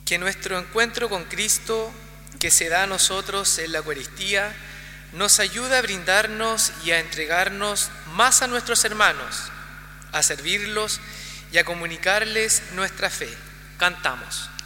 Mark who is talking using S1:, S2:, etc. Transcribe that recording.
S1: Que nuestro encuentro con Cristo, que se da a nosotros en la Eucaristía, nos ayude a brindarnos y a entregarnos más a nuestros hermanos, a servirlos y a comunicarles nuestra fe. Cantamos.